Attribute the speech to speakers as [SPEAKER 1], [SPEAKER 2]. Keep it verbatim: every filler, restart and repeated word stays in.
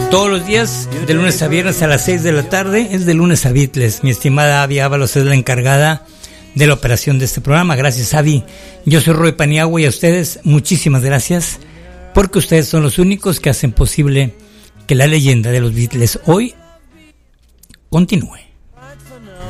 [SPEAKER 1] Todos los días, de lunes a viernes a las seis de la tarde, es de lunes a Beatles. Mi estimada Avi Ábalos es la encargada de la operación de este programa. Gracias, Avi. Yo soy Roy Paniagua y a ustedes muchísimas gracias, porque ustedes son los únicos que hacen posible que la leyenda de los Beatles hoy continúe.